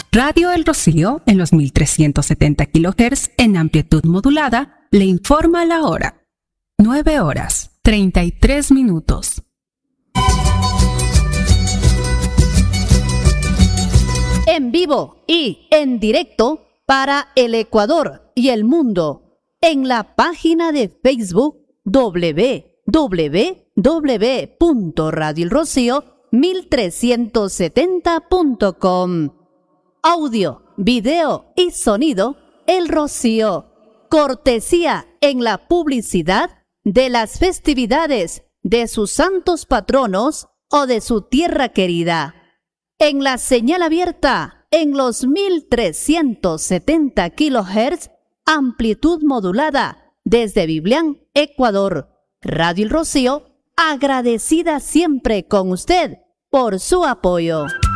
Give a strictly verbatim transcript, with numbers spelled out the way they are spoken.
Radio El Rocío, en los mil trescientos setenta kilohertz en amplitud modulada, le informa la hora. nueve horas, treinta y tres minutos. En vivo y en directo para el Ecuador y el mundo, en la página de Facebook doble u doble u doble u punto radio el rocío mil trescientos setenta punto com. Audio, video y sonido El Rocío. Cortesía en la publicidad de las festividades de sus santos patronos o de su tierra querida. En la señal abierta en los mil trescientos setenta kilohertz, amplitud modulada desde Biblián, Ecuador. Radio El Rocío, agradecida siempre con usted por su apoyo.